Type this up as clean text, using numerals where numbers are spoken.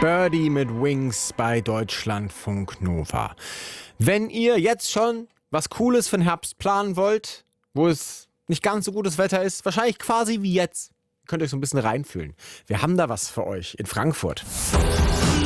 Birdie mit Wings bei Deutschlandfunk Nova. Wenn ihr jetzt schon was Cooles für den Herbst planen wollt, wo es nicht ganz so gutes Wetter ist, wahrscheinlich quasi wie jetzt, könnt ihr euch so ein bisschen reinfühlen. Wir haben da was für euch in Frankfurt.